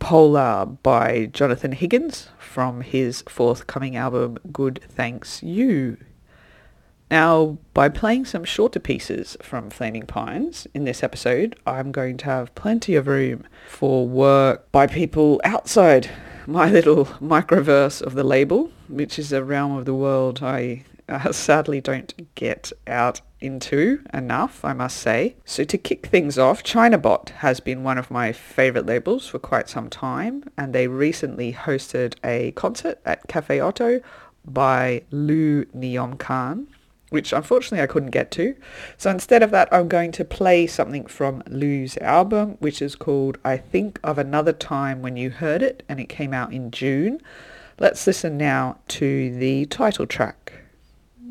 Polar by Jonathan Higgins from his forthcoming album Good Thanks You. Now, by playing some shorter pieces from Flaming Pines in this episode, I'm going to have plenty of room for work by people outside my little microverse of the label, which is a realm of the world I sadly don't get out into enough, I must say. So to kick things off, Chinabot has been one of my favourite labels for quite some time, and they recently hosted a concert at Cafe Otto by Lou Neom Khan, which unfortunately I couldn't get to. So instead of that, I'm going to play something from Lou's album, which is called I Think of Another Time When You Heard It, and it came out in June. Let's listen now to the title track.